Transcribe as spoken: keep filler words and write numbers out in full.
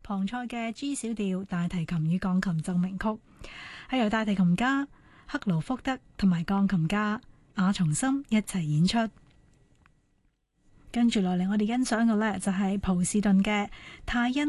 龐塞嘅 G 小調大提琴與鋼琴奏鳴曲，係由大提琴家克勞福德同埋鋼琴家阿松森一齊演出。跟住落嚟，我哋欣賞嘅呢就係蒲士頓嘅泰因